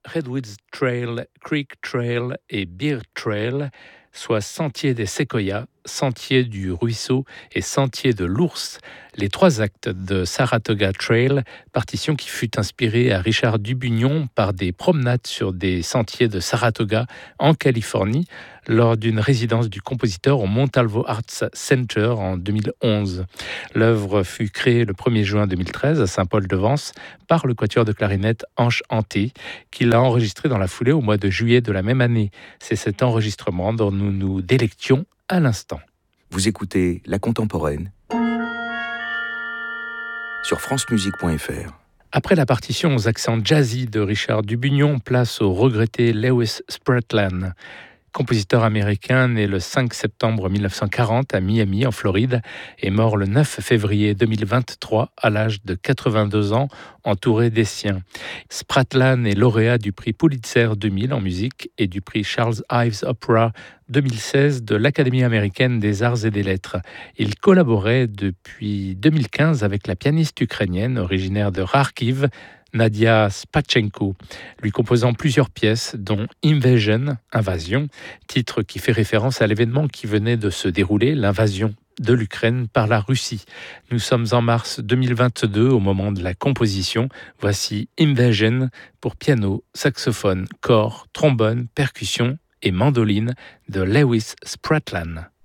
Redwoods Trail, Creek Trail et Bear Trail, soit sentier des séquoias, sentier du ruisseau et sentier de l'ours, les 3 actes de Saratoga Trail, partition qui fut inspirée à Richard Dubugnon par des promenades sur des sentiers de Saratoga en Californie lors d'une résidence du compositeur au Montalvo Arts Center en 2011. L'œuvre fut créée le 1er juin 2013 à Saint-Paul-de-Vence par le quatuor de clarinette Anche Hanté, qui l'a enregistré dans la foulée au mois de juillet de la même année. C'est cet enregistrement dont nous nous délections à l'instant. Vous écoutez La Contemporaine sur francemusique.fr. Après la partition aux accents jazzy de Richard Dubugnon, place au regretté Lewis Spratlan. Compositeur américain né le 5 septembre 1940 à Miami, en Floride, et mort le 9 février 2023 à l'âge de 82 ans, entouré des siens. Spratlan est lauréat du prix Pulitzer 2000 en musique et du prix Charles Ives Opera 2016 de l'Académie américaine des arts et des lettres. Il collaborait depuis 2015 avec la pianiste ukrainienne originaire de Kharkiv, Nadia Spatchenko, lui composant plusieurs pièces, dont Invasion, Invasion, titre qui fait référence à l'événement qui venait de se dérouler, l'invasion de l'Ukraine par la Russie. Nous sommes en mars 2022 au moment de la composition. Voici Invasion pour piano, saxophone, cor, trombone, percussion et mandoline de Lewis Spratlan.